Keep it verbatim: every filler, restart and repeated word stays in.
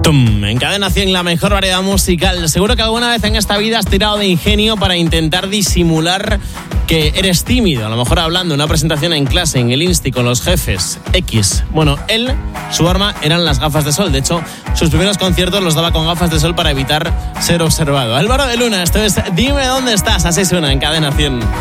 Tum, en Cadena cien, la mejor variedad musical. Seguro que alguna vez en esta vida has tirado de ingenio para intentar disimular que eres tímido. A lo mejor hablando en una presentación en clase, en el Insti, con los jefes X. Bueno, él, su arma eran las gafas de sol. De hecho, sus primeros conciertos los daba con gafas de sol para evitar ser observado. Álvaro de Luna, esto es Dime dónde estás. Así suena en Cadena cien.